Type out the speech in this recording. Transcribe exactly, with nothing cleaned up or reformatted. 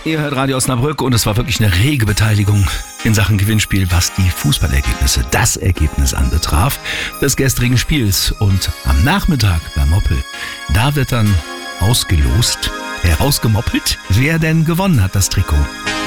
Ihr hört Radio Osnabrück und es war wirklich eine rege Beteiligung in Sachen Gewinnspiel, was die Fußballergebnisse, das Ergebnis anbetraf des gestrigen Spiels. Und am Nachmittag beim Moppel, da wird dann ausgelost, herausgemoppelt, wer denn gewonnen hat das Trikot.